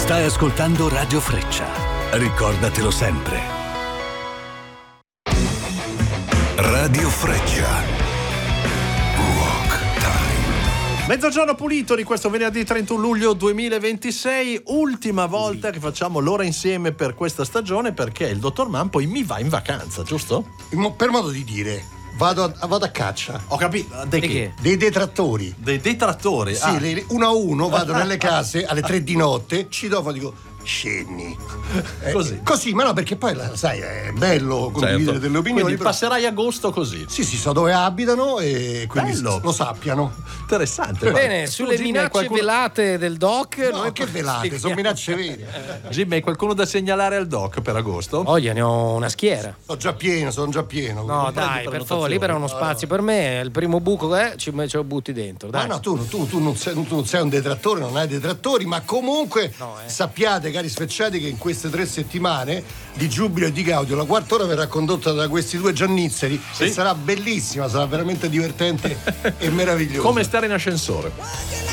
Stai ascoltando Radio Freccia. Ricordatelo sempre. Radio Freccia. Mezzogiorno pulito di questo venerdì 31 luglio 2026, ultima volta che facciamo l'ora insieme per questa stagione, perché il dottor Man poi mi va in vacanza, giusto? Per modo di dire, vado a caccia. Ho capito. Di che? Dei detrattori. Dei detrattori? Sì, uno a uno vado nelle case alle 3 di notte, ci dopo dico scemi. Così, ma no, perché poi sai, è bello condividere delle opinioni. Quindi passerai agosto così? Sì, so dove abitano e quindi lo sappiano. Interessante. Bene, sulle minacce velate del doc. No, che velate, sono minacce vere. Jimmy, hai qualcuno da segnalare al doc per agosto? Oh, ne ho una schiera. Sono già pieno. No, dai, per favore, libera uno spazio per me. Il primo buco ce lo butti dentro. Dai. Ma no, tu non sei un detrattore, non hai detrattori, ma comunque sappiate, cari sfecciati, che in queste 3 settimane di giubilo e di gaudio la quarta ora verrà condotta da questi 2 giannizzeri e sarà bellissima, sarà veramente divertente e meravigliosa. Come stare in ascensore.